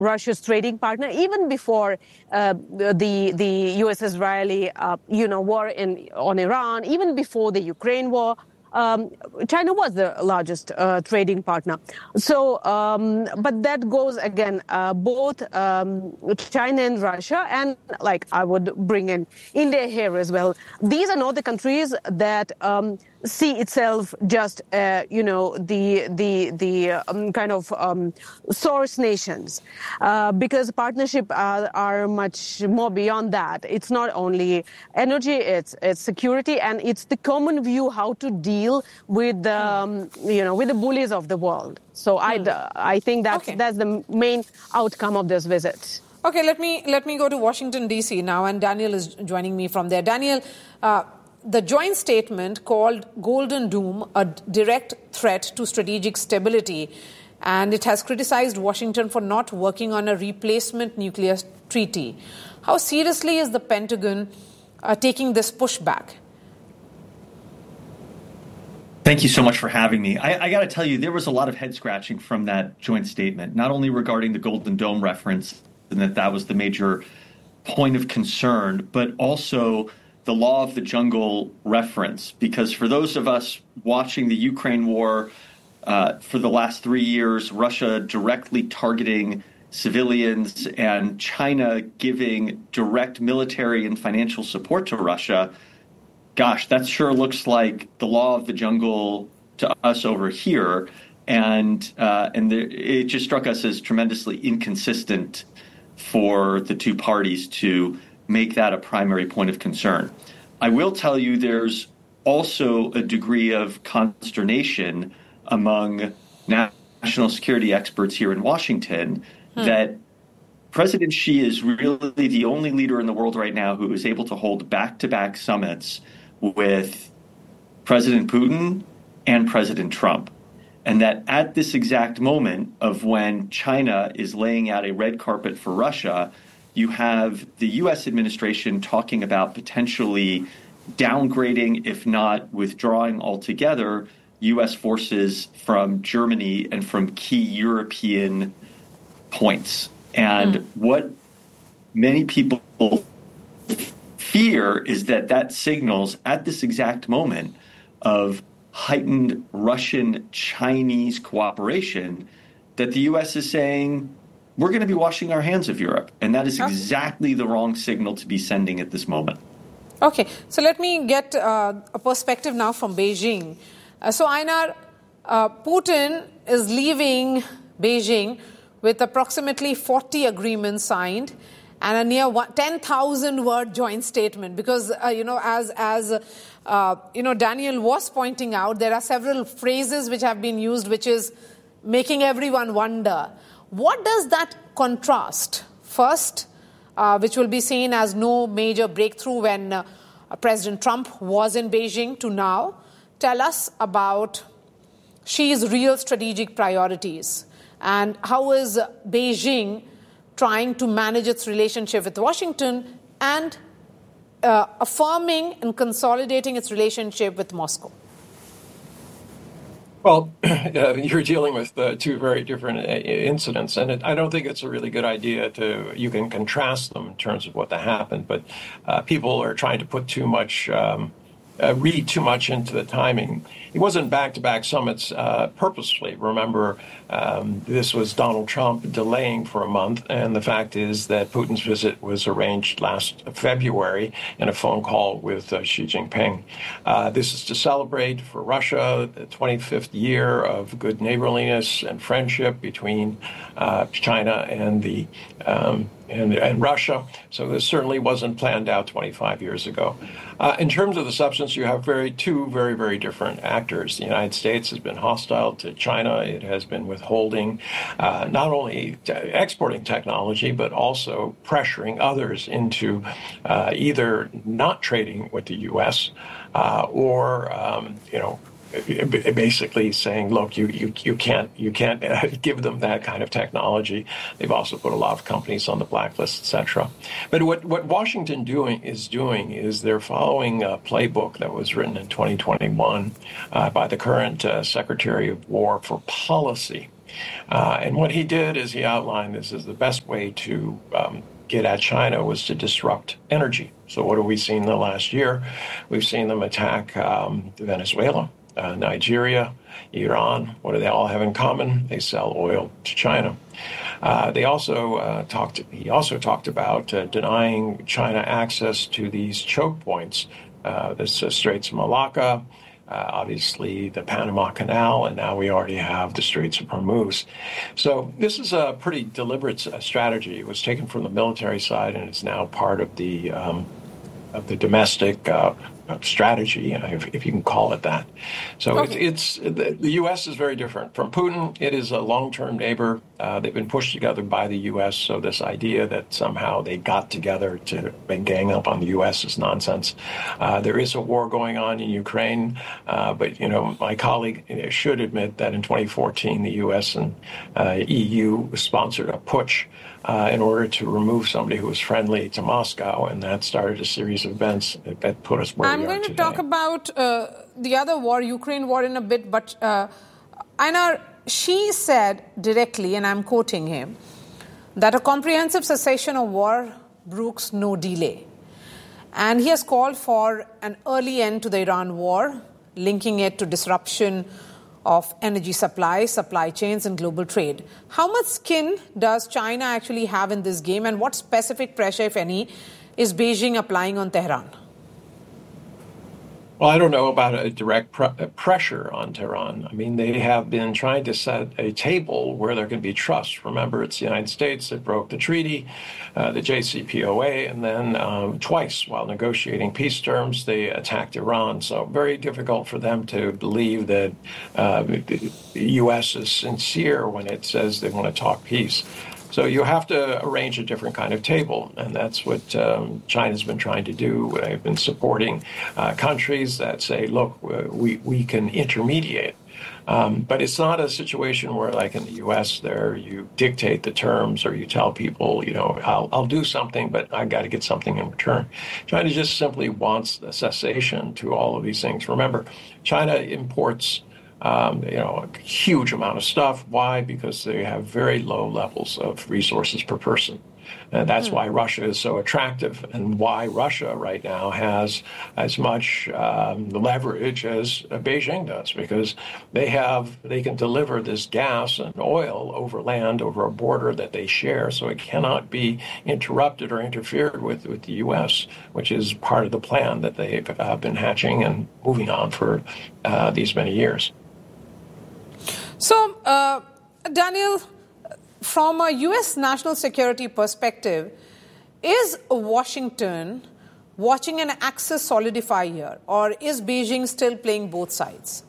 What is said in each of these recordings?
Russia's trading partner, even before the U.S.-Israeli, war on Iran, even before the Ukraine war. China was the largest trading partner. So, but that goes again, both China and Russia, and I would bring in India here as well. These are not the countries that see itself just, source nations, because partnership are much more beyond that. It's not only energy, it's security, and it's the common view how to deal with with the bullies of the world. So I think that's the main outcome of this visit. Okay, let me go to Washington D.C. now, and Daniel is joining me from there. Daniel, the joint statement called Golden Dome a direct threat to strategic stability, and it has criticized Washington for not working on a replacement nuclear treaty. How seriously is the Pentagon taking this pushback? Thank you so much for having me. I got to tell you, there was a lot of head scratching from that joint statement, not only regarding the Golden Dome reference and that was the major point of concern, but also the law of the jungle reference. Because for those of us watching the Ukraine war for the last 3 years, Russia directly targeting civilians and China giving direct military and financial support to Russia, gosh, that sure looks like the law of the jungle to us over here. And it just struck us as tremendously inconsistent for the two parties to make that a primary point of concern. I will tell you there's also a degree of consternation among national security experts here in Washington that President Xi is really the only leader in the world right now who is able to hold back-to-back summits with President Putin and President Trump. And that at this exact moment of when China is laying out a red carpet for Russia, you have the U.S. administration talking about potentially downgrading, if not withdrawing altogether, U.S. forces from Germany and from key European points. And what many people fear is that signals at this exact moment of heightened Russian-Chinese cooperation that the U.S. is saying, we're going to be washing our hands of Europe. And that is exactly the wrong signal to be sending at this moment. Okay, so let me get a perspective now from Beijing. So Einar, Putin is leaving Beijing with approximately 40 agreements signed and a near 10,000-word joint statement. Because, as Daniel was pointing out, there are several phrases which have been used, which is making everyone wonder. What does that contrast? First, which will be seen as no major breakthrough when President Trump was in Beijing, to now. Tell us about Xi's real strategic priorities and how is Beijing trying to manage its relationship with Washington and affirming and consolidating its relationship with Moscow. Well, you're dealing with two very different incidents, and I don't think it's a really good idea you can contrast them in terms of what happened, but people are trying to put too much, read too much into the timing. It wasn't back-to-back summits purposefully. Remember, this was Donald Trump delaying for a month, and the fact is that Putin's visit was arranged last February in a phone call with Xi Jinping. This is to celebrate for Russia the 25th year of good neighborliness and friendship between China and and Russia. So this certainly wasn't planned out 25 years ago. In terms of the substance, you have two very, very different actors. The United States has been hostile to China. It has been withholding not only exporting technology, but also pressuring others into either not trading with the U.S. Or basically saying, look, you can't give them that kind of technology. They've also put a lot of companies on the blacklist, etc. But what Washington is doing is they're following a playbook that was written in 2021 by the current Secretary of War for Policy. And what he did is he outlined this as the best way to get at China was to disrupt energy. So what have we seen in the last year? We've seen them attack Venezuela, Nigeria, Iran. What do they all have in common? They sell oil to China. He also talked about denying China access to these choke points, the Straits of Malacca, obviously the Panama Canal, and now we already have the Straits of Hormuz. So this is a pretty deliberate strategy. It was taken from the military side, and it's now part of the domestic strategy, if you can call it that. So Okay. the U.S. is very different from Putin. It is a long-term neighbor. They've been pushed together by the U.S. So this idea that somehow they got together to gang up on the U.S. is nonsense. There is a war going on in Ukraine, but my colleague should admit that in 2014 the U.S. and EU sponsored a putsch in order to remove somebody who was friendly to Moscow, and that started a series of events that put us where we are I'm going to today. talk about the other war, Ukraine war, in a bit, but Einar, she said directly, and I'm quoting him, that a comprehensive cessation of war brooks no delay. And he has called for an early end to the Iran war, linking it to disruption of energy supply chains and global trade. How much skin does China actually have in this game, and what specific pressure, if any, is Beijing applying on Tehran? Well, I don't know about a direct pressure on Tehran. I mean, they have been trying to set a table where there can be trust. Remember, it's the United States that broke the treaty, the JCPOA, and then twice while negotiating peace terms, they attacked Iran. So very difficult for them to believe that the U.S. is sincere when it says they want to talk peace. So you have to arrange a different kind of table, and that's what China's been trying to do. They've been supporting countries that say, look, we can intermediate. But it's not a situation where, like in the U.S., there you dictate the terms or you tell people, I'll do something, but I've got to get something in return. China just simply wants a cessation to all of these things. Remember, China imports a huge amount of stuff. Why? Because they have very low levels of resources per person. And that's why Russia is so attractive, and why Russia right now has as much leverage as Beijing does, because they can deliver this gas and oil over land, over a border that they share, so it cannot be interrupted or interfered with the U.S., which is part of the plan that they've been hatching and moving on for these many years. So, Daniel, from a U.S. national security perspective, is Washington watching an axis solidify here, or is Beijing still playing both sides?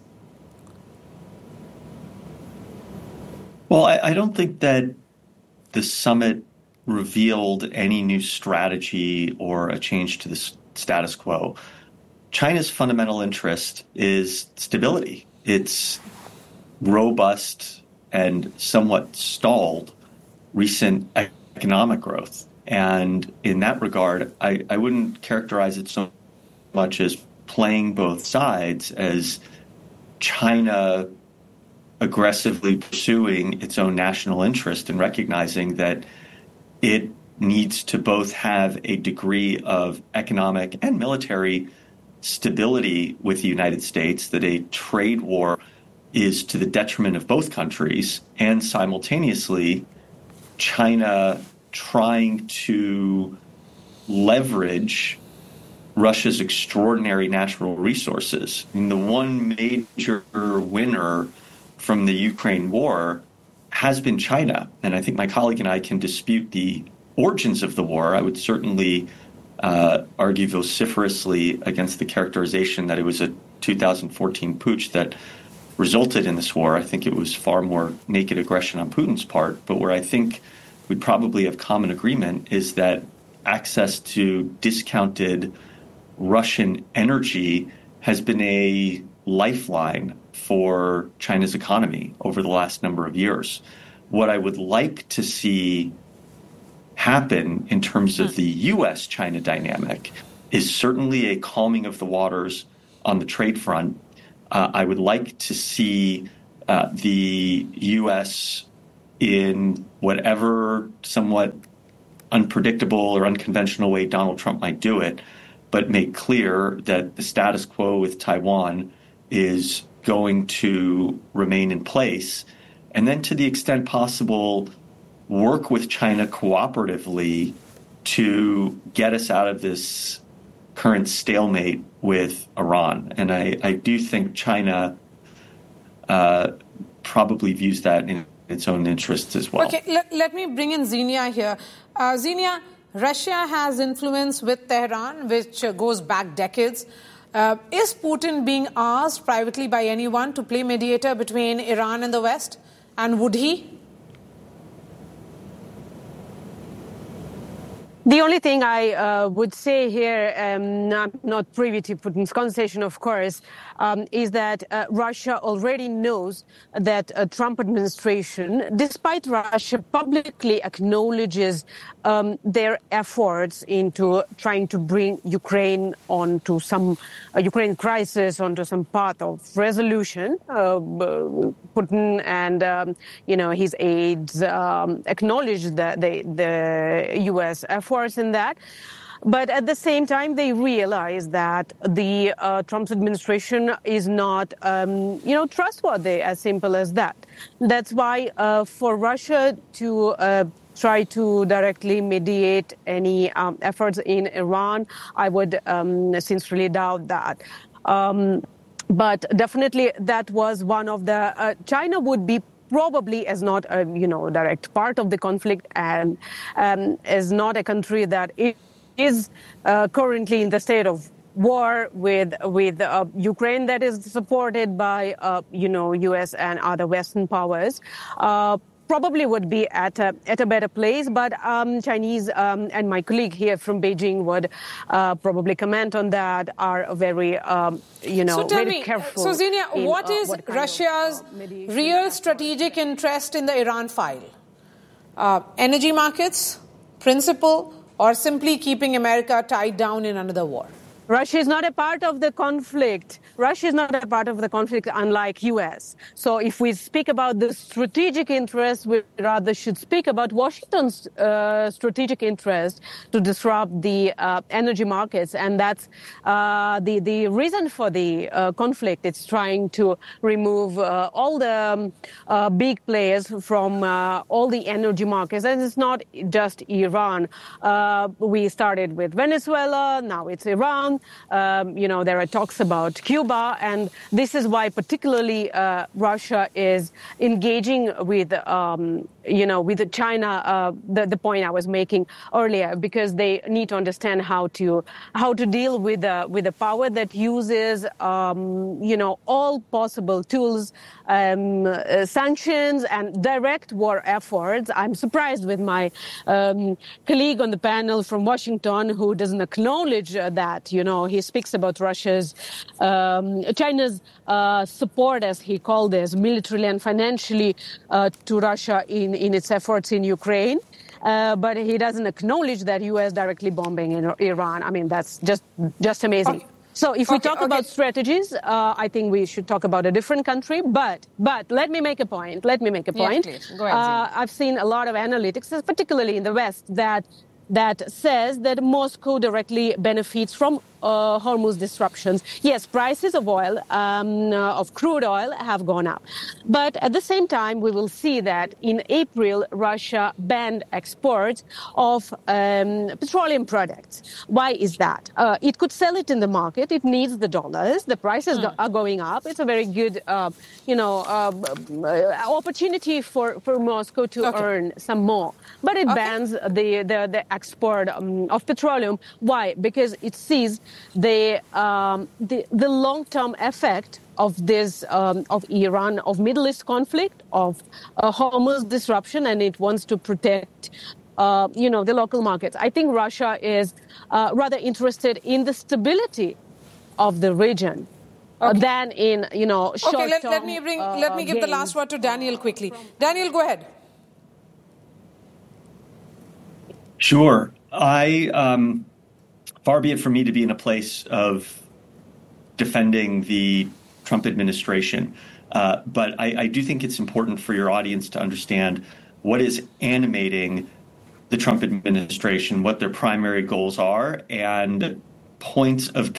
Well, I don't think that the summit revealed any new strategy or a change to the status quo. China's fundamental interest is stability. It's robust and somewhat stalled recent economic growth. And in that regard, I wouldn't characterize it so much as playing both sides as China aggressively pursuing its own national interest and recognizing that it needs to both have a degree of economic and military stability with the United States, that a trade war is to the detriment of both countries, and simultaneously China trying to leverage Russia's extraordinary natural resources. I mean, the one major winner from the Ukraine war has been China. And I think my colleague and I can dispute the origins of the war. I would certainly argue vociferously against the characterization that it was a 2014 putsch that resulted in this war. I think it was far more naked aggression on Putin's part. But where I think we'd probably have common agreement is that access to discounted Russian energy has been a lifeline for China's economy over the last number of years. What I would like to see happen in terms of the U.S.-China dynamic is certainly a calming of the waters on the trade front. I would like to see the U.S. in whatever somewhat unpredictable or unconventional way Donald Trump might do it, but make clear that the status quo with Taiwan is going to remain in place. And then to the extent possible, work with China cooperatively to get us out of this current stalemate with Iran. And I do think China probably views that in its own interests as well. Okay, let me bring in Xenia here. Xenia, Russia has influence with Tehran, which goes back decades. Is Putin being asked privately by anyone to play mediator between Iran and the West? And would he? The only thing I would say here, I'm not privy to Putin's conversation, of course, is that Russia already knows that Trump administration, despite Russia publicly acknowledges their efforts into trying to bring Ukraine onto some Ukraine crisis, onto some path of resolution, Putin and his aides acknowledge the U.S. efforts in that. But at the same time, they realize that the Trump's administration is not, trustworthy, as simple as that. That's why for Russia to try to directly mediate any efforts in Iran, I would sincerely doubt that. But definitely that was one of the... China would be probably as not a direct part of the conflict and as not a country that is currently in the state of war with Ukraine that is supported by U.S. and other Western powers. Probably would be at a better place, but Chinese and my colleague here from Beijing would probably comment on that. Are very very careful. So Xenia, what is Russia's real strategic interest in the Iran file? Energy markets, principle, or simply keeping America tied down in another war? Russia is not a part of the conflict. Russia is not a part of the conflict, unlike U.S. So if we speak about the strategic interest, we rather should speak about Washington's strategic interest to disrupt the energy markets. And that's the reason for the conflict. It's trying to remove all the big players from all the energy markets. And it's not just Iran. We started with Venezuela, now it's Iran. There are talks about Cuba, and this is why particularly Russia is engaging with China. The point I was making earlier, because they need to understand how to deal with the power that uses all possible tools, sanctions and direct war efforts. I'm surprised with my colleague on the panel from Washington who doesn't acknowledge that. He speaks about China's support, as he called this, militarily and financially to Russia in its efforts in Ukraine. But he doesn't acknowledge that U.S. directly bombing in Iran. I mean, that's just amazing. Okay. So if we talk about strategies, I think we should talk about a different country. But let me make a point. Yeah, please. Go ahead, I've seen a lot of analytics, particularly in the West, that says that Moscow directly benefits from Hormuz disruptions. Yes, prices of oil, of crude oil, have gone up. But at the same time, we will see that in April, Russia banned exports of petroleum products. Why is that? It could sell it in the market. It needs the dollars. The prices are going up. It's a very good, opportunity for Moscow to earn some more. But it bans the export of petroleum. Why? Because it sees the long-term effect of this of Iran, of Middle East conflict, of Hormuz disruption, and it wants to protect the local markets. I think Russia is rather interested in the stability of the region than in short-term. Okay, let me give the last word to Daniel quickly. Daniel, go ahead. Sure. Far be it from me to be in a place of defending the Trump administration. But I do think it's important for your audience to understand what is animating the Trump administration, what their primary goals are, and points of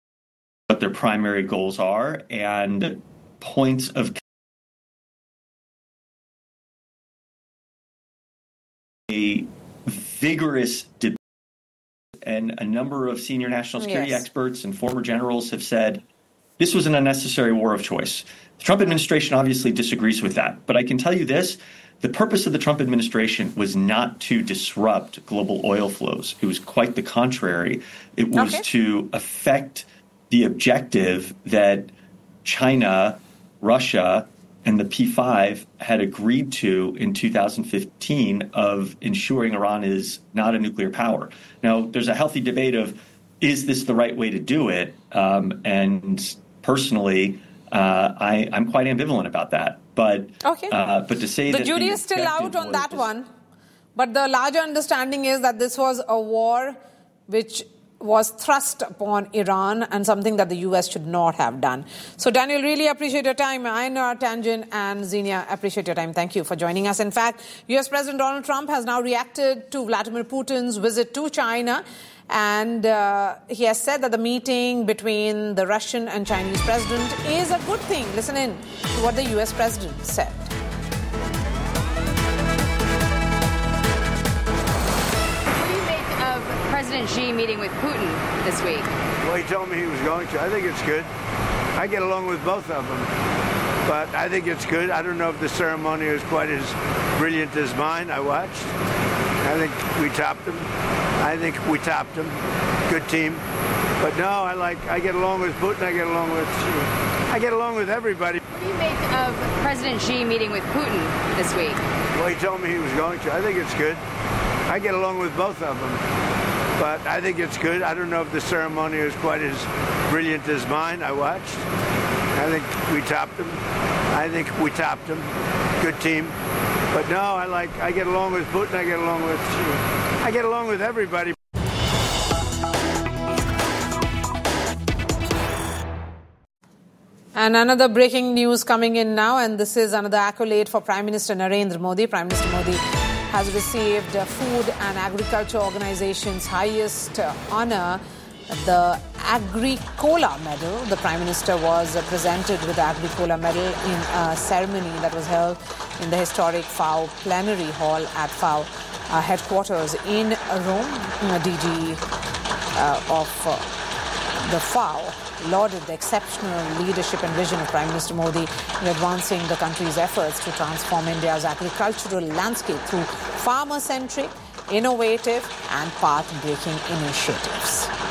a vigorous debate. And a number of senior national security experts and former generals have said this was an unnecessary war of choice. The Trump administration obviously disagrees with that. But I can tell you this, the purpose of the Trump administration was not to disrupt global oil flows. It was quite the contrary. It was to affect the objective that China, Russia, and the P5 had agreed to in 2015 of ensuring Iran is not a nuclear power. Now, there's a healthy debate of, is this the right way to do it? And personally, I'm quite ambivalent about that. But to say the jury is still out on that one. But the larger understanding is that this was a war which was thrust upon Iran and something that the U.S. should not have done. So, Daniel, really appreciate your time. Einar, Tanjin, and Xenia, appreciate your time. Thank you for joining us. In fact, U.S. President Donald Trump has now reacted to Vladimir Putin's visit to China. And he has said that the meeting between the Russian and Chinese president is a good thing. Listen in to what the U.S. president said. President Xi meeting with Putin this week? Well, he told me he was going to. I think it's good. I get along with both of them. But I think it's good. I don't know if the ceremony was quite as brilliant as mine. I watched. I think we topped them. Good team. But no, I get along with Putin. I get along with everybody. What do you make of President Xi meeting with Putin this week? Well, he told me he was going to. I think it's good. I get along with both of them. But I think it's good. I don't know if the ceremony was quite as brilliant as mine. I watched. I think we topped them. Good team. But no, I get along with Putin. I get along with everybody. And another breaking news coming in now, and this is another accolade for Prime Minister Narendra Modi. Prime Minister Modi has received Food and Agriculture Organization's highest honor, the Agricola Medal. The Prime Minister was presented with the Agricola Medal in a ceremony that was held in the historic FAO Plenary Hall at FAO headquarters in Rome. DG of the FAO lauded the exceptional leadership and vision of Prime Minister Modi in advancing the country's efforts to transform India's agricultural landscape through farmer-centric, innovative and path-breaking initiatives.